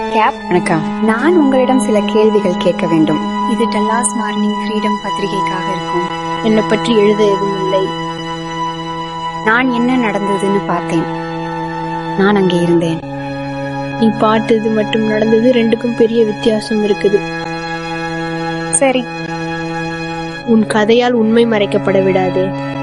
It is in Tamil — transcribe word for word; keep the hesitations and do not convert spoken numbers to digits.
கேப், வணக்கம். நான் உங்களிடம் சில கேள்விகள் கேட்க வேண்டும். இது டல்லாஸ் மார்னிங் ஃப்ரீடம் பத்திரிகைக்காக இருக்கும். என்னை பற்றி எழுத எதுவும் இல்லை. நான் என்ன நடந்ததுன்னு பார்த்தேன். நான் அங்கே இருந்தேன். நீ பார்த்தது மட்டும் நடந்தது ரெண்டுக்கும் பெரிய வித்தியாசம் இருக்குது. சரி, உன் கதையால் உண்மை மறைக்கப்பட விடாதே.